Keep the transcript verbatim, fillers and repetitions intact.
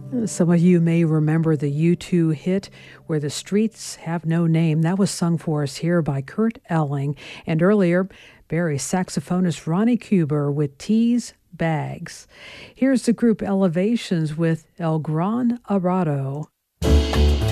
Some of you may remember the U two hit Where the Streets Have No Name. That was sung for us here by Kurt Elling. And earlier, Barry saxophonist Ronnie Cuber with Tease Bags. Here's the group Elevations with El Gran Arado.